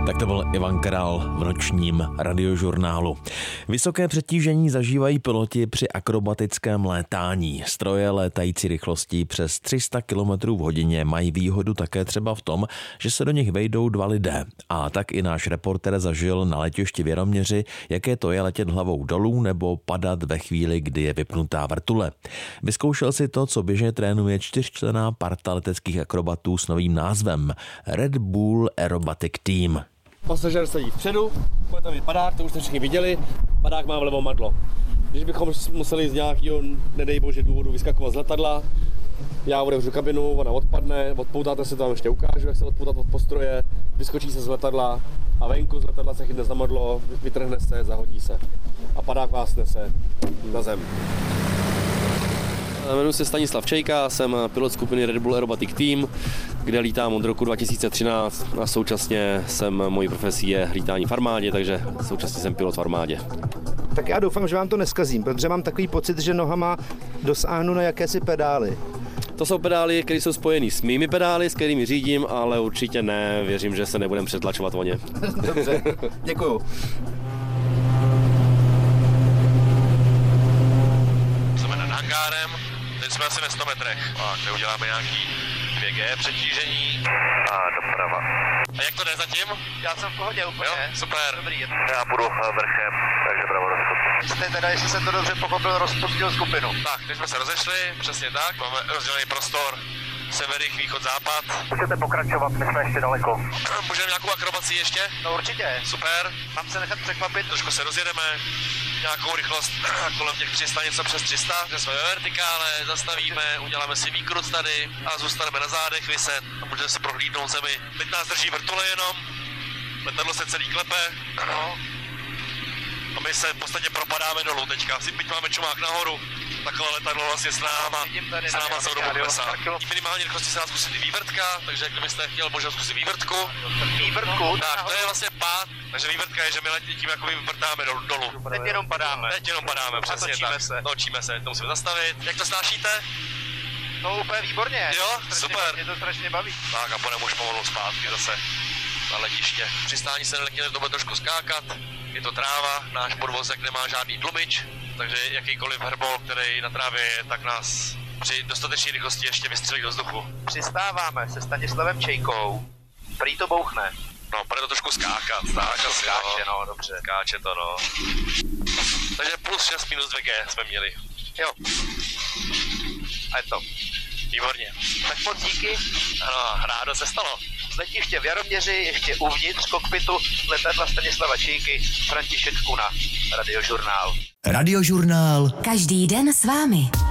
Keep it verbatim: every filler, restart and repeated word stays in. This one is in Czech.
Tak to byl Ivan Král v nočním radiožurnálu. Vysoké přetížení zažívají piloti při akrobatickém létání. Stroje létající rychlostí přes tři sta kilometrů v hodině mají výhodu také třeba v tom, že se do nich vejdou dva lidé. A tak i náš reporter zažil na letišti v Jaroměři, jaké to je letět hlavou dolů nebo padat ve chvíli, kdy je vypnutá vrtule. Vyzkoušel si to, co běžně trénuje čtyřčlenná parta leteckých akrobatů s novým názvem Red Bull Aerobatic Team. Pasažér sedí vpředu, bude tam je padák, to už jste všichni viděli, padák má vlevo madlo. Když bychom museli z nějakého, nedej bože, důvodu vyskakovat z letadla, já otevřu kabinu, ona odpadne, odpoutáte se tam, ještě ukážu, jak se odpoutat od postroje, vyskočí se z letadla a venku z letadla se chytne za madlo, vytrhne se, zahodí se a padák vás nese na zem. Jmenuji se Stanislav Čejka, jsem pilot skupiny Red Bull Aerobatic Team, kde lítám od roku dva tisíce třináct a současně jsem, mojí profesí je lítání v armádě, takže současně jsem pilot v armádě. Tak já doufám, že vám to neskazím, protože mám takový pocit, že nohama dosáhnu na jakési pedály. To jsou pedály, které jsou spojené s mými pedály, s kterými řídím, ale určitě ne, věřím, že se nebudem přetlačovat o ně. Dobře, děkuju. Jsme nad hangárem, teď jsme asi ve sto metrech. A kde uděláme nějaký dvě gé přetížení. A doprava. A jak to jde zatím? Já jsem v pohodě úplně. Jo, super. Dobrý. Já půjdu vrchem, takže bravo do skoku. Vy jste teda, jestli jsem to dobře pochopil, rozpustil skupinu. Tak, teď jsme se rozešli, přesně tak. Máme rozdělený prostor, sever, jih, východ, západ. Můžete pokračovat, my jsme ještě daleko. Můžeme nějakou akrobaci ještě? No určitě. Super. Mám se nechat překvapit. Trošku se rozjedeme. Nějakou rychlost kolem těch tři sta, něco přes tři sta, kde jsme ve vertikále, zastavíme, uděláme si výkrut tady a zůstaneme na zádech viset a můžeme se prohlídnout zemi. Teď nás drží vrtule jenom, letadlo se celý klepe, no. A my se v podstatě propadáme dolů teďka, byť máme čumák nahoru, takhle letadlo vlastně s náma, s náma celou dobu klesá. Minimální rychlosti se nás zkusit i vývrtka, takže kdybyste chtěl, možná zkusit vývrtku. Vývrtku? Tak, to je vlastně pád, takže vývrtka je, že my tím jako vyvrtáme dolů. Teď jenom padáme. Teď jenom padáme, přesně tak. se. Točíme se, to musíme zastavit. Jak to snášíte? No úplně výborně. Jo, strašně, super. Mě to strašně baví. Tak a půjdeme už pomalu zpátky zase na letiště. Přistání se nelekněte, to bude trošku skákat. Je to tráva, náš podvozek nemá žádný tlumič, takže jakýkoliv herbol, který na trávě je, tak nás při dostatečné rychlosti ještě vystřelí do vzduchu. Přistáváme se Stanislavem Čejkou. Prý to bouchne. No, bude to trošku skákat, tak asi skáče, no. no, dobře. Skáče to, no. Takže plus šest minus dvě gé jsme měli. Jo. A je to. Výborně. Tak moc díky. Ano, rádo se stalo. Z letiště v Jaroměři, ještě uvnitř kokpitu letadla Stanislava Čejky, František Kuna, Radiožurnál. Radiožurnál. Každý den s vámi.